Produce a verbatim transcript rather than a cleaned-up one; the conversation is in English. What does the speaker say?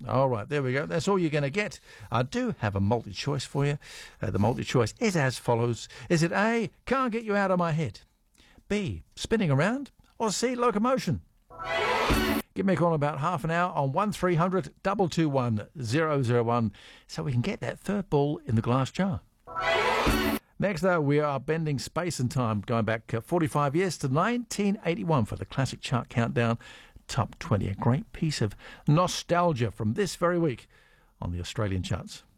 All right, there we go. That's all you're going to get. I do have a multi-choice for you. Uh, the multi-choice is as follows. Is it A, can't get you out of my head? B, spinning around? Or C, locomotion? Give me a call in about half an hour on one three hundred two two one zero zero one so we can get that third ball in the glass jar. Next, though, we are bending space and time, going back uh, forty-five years to nineteen eighty-one for the Classic Chart Countdown Top twenty. A great piece of nostalgia from this very week on the Australian charts.